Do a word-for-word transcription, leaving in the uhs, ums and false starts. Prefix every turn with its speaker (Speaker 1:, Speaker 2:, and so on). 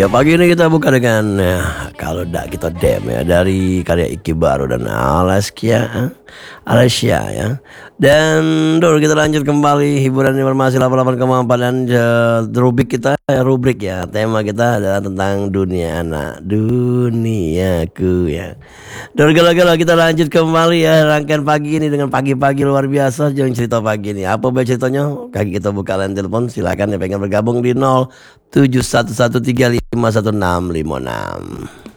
Speaker 1: Ya pagi ini kita buka dengan ya, kalau tidak kita dem ya dari karya Iki Baru dan Alaskia eh, Alasia ya. Dan dulu kita lanjut kembali hiburan informasi delapan puluh delapan koma empat dan uh, rubrik kita ya, rubrik ya. Tema kita adalah tentang dunia anak, duniaku ya. Dan kalau kita lanjut kembali ya rangkaian pagi ini dengan pagi-pagi luar biasa. Jangan cerita pagi ini. Apa baca ceritanya? Kaki kita buka line telepon. Silakan ya pengen bergabung di nol tujuh satu satu tiga lima satu enam lima enam.